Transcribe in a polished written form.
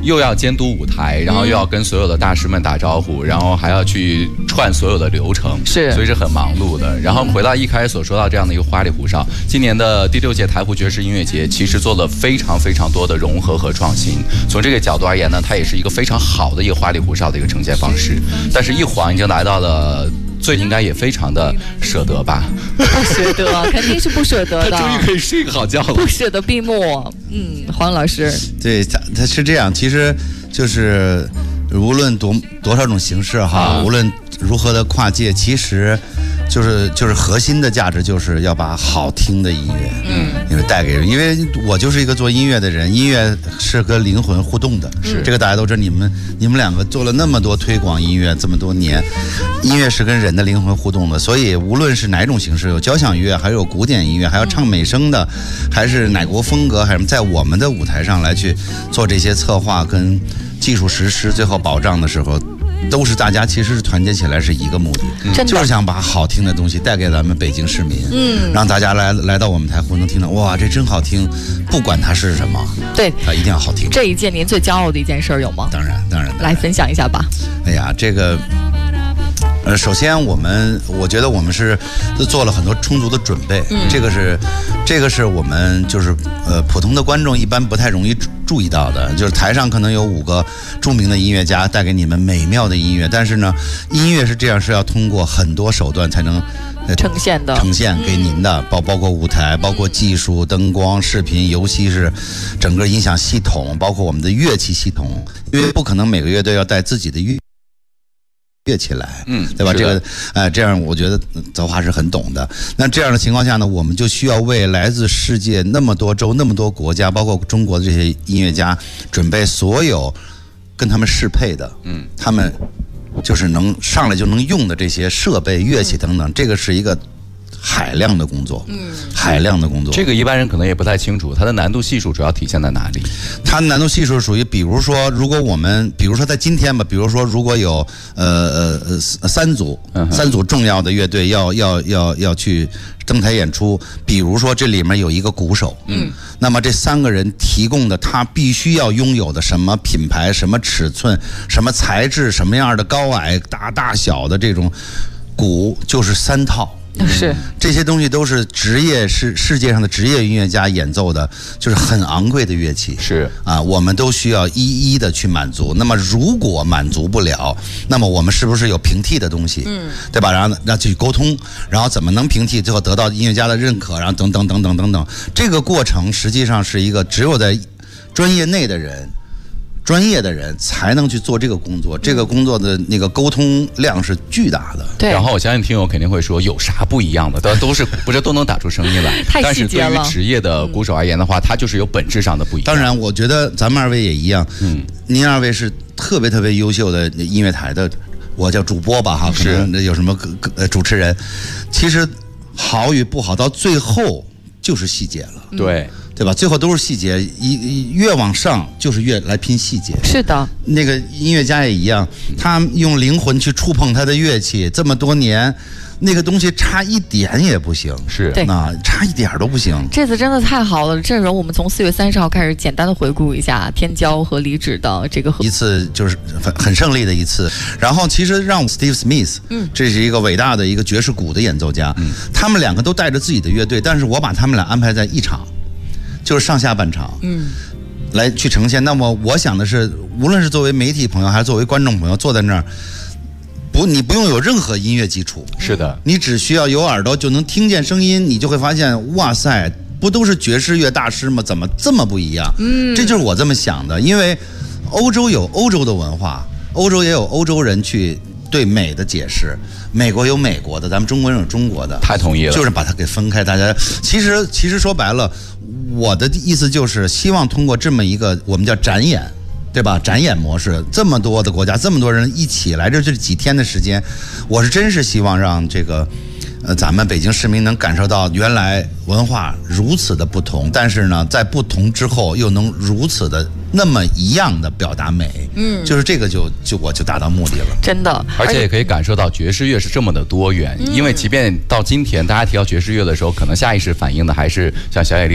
又要监督舞台，然后又要跟所有的大师们打招呼，然后还要去串所有的流程，所以是很忙碌的。然后回到一开始所说到这样的一个花里胡哨，今年的第6届台湖爵士音乐节其实做了非常非常多的融合和创新。从这个角度而言呢，它也是一个非常好的一个花里胡哨的一个呈现方式。但是一晃已经来到了。最应该也非常的舍得吧？ 不舍得，肯定是不舍得的。 他终于可以睡个好觉了。 不舍得闭幕。黄老师， 对，他是这样，其实就是无论多少种形式哈，无论如何的跨界，其实就是核心的价值就是要把好听的音乐，因为带给人，因为我就是一个做音乐的人，音乐是和灵魂互动的，这个大家都知道。你们两个做了那么多推广音乐这么多年，音乐是跟人的灵魂互动的，所以无论是哪种形式，有交响乐，还有古典音乐，还要唱美声的，还是哪国风格，还是在我们的舞台上来去做这些策划跟技术实施，最后保障的时候。都是大家其实是团结起来是一个目的，就是想把好听的东西带给咱们北京市民，让大家来到我们台湖能听到，哇，这真好听，不管它是什么， 对， 它一定要好听。 这一届您最骄傲的一件事有吗？ 当然， 来分享一下吧。 哎呀，这个。首先我觉得我们是做了很多充足的准备，这个是我们就是普通的观众一般不太容易注意到的，就是台上可能有5个著名的音乐家带给你们美妙的音乐，但是呢，音乐是这样，是要通过很多手段才能呈现给您的，包括舞台，包括技术、灯光、视频，尤其是整个音响系统，包括我们的乐器系统，因为不可能每个乐队要带自己的乐器来，对吧？这个，这样我觉得泽华是很懂的。那这样的情况下呢，我们就需要为来自世界那么多州、那么多国家，包括中国的这些音乐家，准备所有跟他们适配的，他们就是能上来就能用的这些设备、乐器等等。这个是一个海量的工作，海量的工作。 这个一般人可能也不太清楚，它的难度系数主要体现在哪里？ 它难度系数属于，比如说，如果我们，比如说在今天吧，比如说如果有三组重要的乐队要去登台演出，比如说这里面有一个鼓手，那么这3个人提供的他必须要拥有的什么品牌、什么尺寸、什么材质、什么样的高矮大小的这种鼓，就是3套。 是这些东西都是世界上的职业音乐家演奏的，就是很昂贵的乐器， 是啊，我们都需要一一的去满足。那么如果满足不了，那么我们是不是有平替的东西？对吧？然后让去沟通，然后怎么能平替，最后得到音乐家的认可，然后等等，这个过程实际上是一个只有在专业内的人。专业的人才能去做这个工作，这个工作的那个沟通量是巨大的。 对。 然后我相信听友肯定会说，有啥不一样的？都是不是都能打出声音来？ 太细节了。 但是对于职业的鼓手而言的话，它就是有本质上的不一样。 当然，我觉得咱们2位也一样。您2位是特别优秀的音乐台的，我叫主播吧哈，可能有什么主持人，其实好与不好到最后就是细节了。对吧？最后都是细节，越往上就是越来拼细节。 是的， 那个音乐家也一样，他用灵魂去触碰他的乐器，这么多年，那个东西差一点也不行。 是， 啊，差一点都不行。 这次真的太好了，阵容我们从4月30号开始简单的回顾一下天骄和李芷的这个一次，就是很胜利的一次。然后其实让 Steve Smith，这是一个伟大的一个爵士鼓的演奏家，他们2个都带着自己的乐队，但是我把他们俩安排在一场。就是上下半场，来去呈现。那么我想的是，无论是作为媒体朋友还是作为观众朋友，坐在那儿，你不用有任何音乐基础， 是的， 你只需要有耳朵就能听见声音，你就会发现，哇塞，不都是爵士乐大师吗？怎么这么不一样？这就是我这么想的。因为欧洲有欧洲的文化，欧洲也有欧洲人去对美的解释。美国有美国的，咱们中国人有中国的， 太同意了， 就是把它给分开。大家其实说白了，我的意思就是希望通过这么一个我们叫展演，对吧？展演模式，这么多的国家，这么多人一起来这几天的时间，我是真是希望让这个咱们北京市民能感受到原来文化如此的不同，但是呢，在不同之后又能如此的那么一样的表达美，就是这个我就达到目的了， 真的， 而且也可以感受到爵士乐是这么的多元，因为即便到今天大家提到爵士乐的时候，可能下意识反映的还是像小野丽